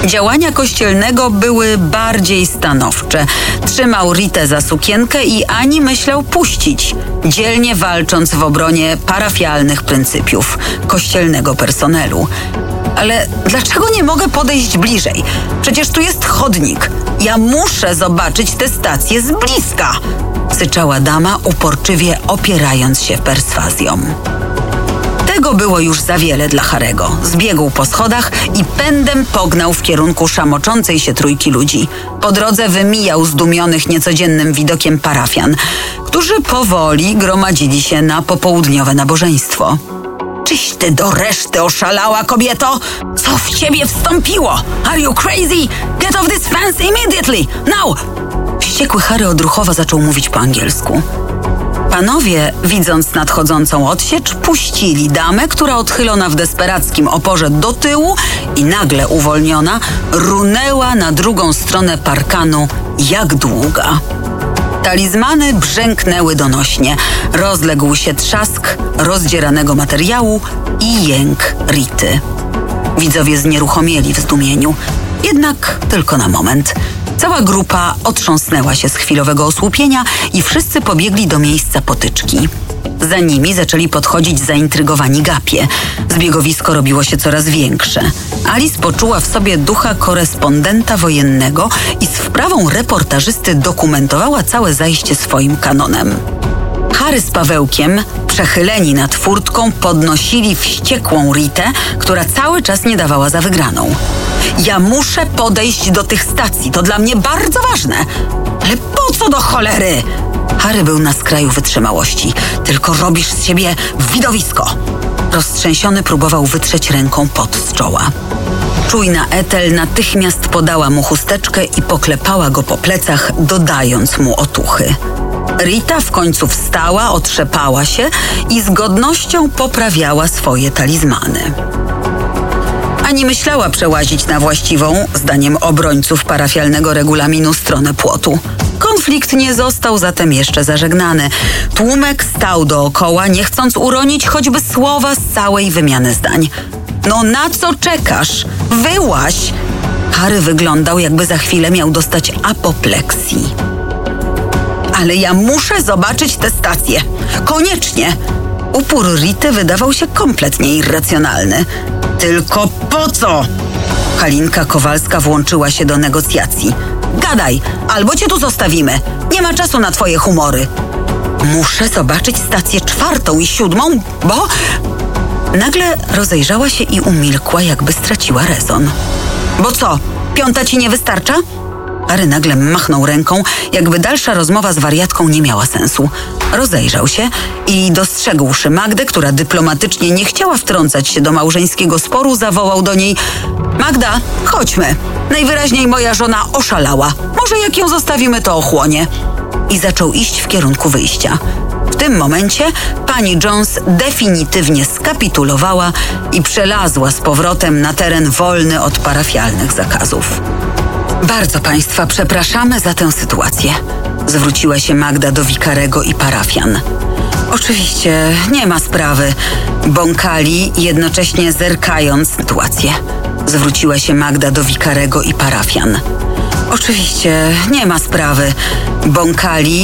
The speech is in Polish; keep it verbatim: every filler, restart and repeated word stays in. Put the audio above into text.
Działania Kościelnego były bardziej stanowcze. Trzymał Ritę za sukienkę i ani myślał puścić, dzielnie walcząc w obronie parafialnych pryncypiów kościelnego personelu. Ale dlaczego nie mogę podejść bliżej? Przecież tu jest chodnik. Ja muszę zobaczyć tę stację z bliska! Syczała dama, uporczywie opierając się perswazją. Tego było już za wiele dla Harego. Zbiegł po schodach i pędem pognał w kierunku szamoczącej się trójki ludzi. Po drodze wymijał zdumionych niecodziennym widokiem parafian, którzy powoli gromadzili się na popołudniowe nabożeństwo. Czyś ty do reszty oszalała, kobieto? Co w ciebie wstąpiło? Are you crazy? Get off this fence immediately! Now! Wściekły Harry odruchowo zaczął mówić po angielsku. Panowie, widząc nadchodzącą odsiecz, puścili damę, która odchylona w desperackim oporze do tyłu i nagle uwolniona, runęła na drugą stronę parkanu jak długa. Talizmany brzęknęły donośnie. Rozległ się trzask rozdzieranego materiału i jęk Rity. Widzowie znieruchomieli w zdumieniu. Jednak tylko na moment. Cała grupa otrząsnęła się z chwilowego osłupienia i wszyscy pobiegli do miejsca potyczki. Za nimi zaczęli podchodzić zaintrygowani gapie. Zbiegowisko robiło się coraz większe. Alice poczuła w sobie ducha korespondenta wojennego i z wprawą reportażysty dokumentowała całe zajście swoim kanonem. Harry z Pawełkiem, przechyleni nad furtką, podnosili wściekłą Ritę, która cały czas nie dawała za wygraną. Ja muszę podejść do tych stacji, to dla mnie bardzo ważne. Ale po co do cholery? Harry był na skraju wytrzymałości. Tylko robisz z siebie widowisko. Roztrzęsiony próbował wytrzeć ręką pot z czoła. Czujna Ethel natychmiast podała mu chusteczkę i poklepała go po plecach, dodając mu otuchy. Rita w końcu wstała, otrzepała się i z godnością poprawiała swoje talizmany. Ani myślała przełazić na właściwą, zdaniem obrońców parafialnego regulaminu, stronę płotu. Konflikt nie został zatem jeszcze zażegnany. Tłumek stał dookoła, nie chcąc uronić choćby słowa z całej wymiany zdań. No na co czekasz? Wyłaź! Harry wyglądał, jakby za chwilę miał dostać apopleksji. Ale ja muszę zobaczyć tę stację. Koniecznie! Upór Rity wydawał się kompletnie irracjonalny. Tylko po co? Halinka Kowalska włączyła się do negocjacji. Gadaj, albo cię tu zostawimy. Nie ma czasu na twoje humory. Muszę zobaczyć stację czwartą i siódmą, bo... Nagle rozejrzała się i umilkła, jakby straciła rezon. Bo co, piąta ci nie wystarcza? Harry nagle machnął ręką, jakby dalsza rozmowa z wariatką nie miała sensu. Rozejrzał się i dostrzegłszy Magdę, która dyplomatycznie nie chciała wtrącać się do małżeńskiego sporu, zawołał do niej: Magda, chodźmy. Najwyraźniej moja żona oszalała. Może jak ją zostawimy, to ochłonie. I zaczął iść w kierunku wyjścia. W tym momencie pani Jones definitywnie skapitulowała i przelazła z powrotem na teren wolny od parafialnych zakazów. Bardzo państwa przepraszamy za tę sytuację. Zwróciła się Magda do wikarego i parafian. Oczywiście, nie ma sprawy. Bąkali, jednocześnie zerkając na sytuację. Zwróciła się Magda do wikarego i parafian. Oczywiście, nie ma sprawy. Bąkali,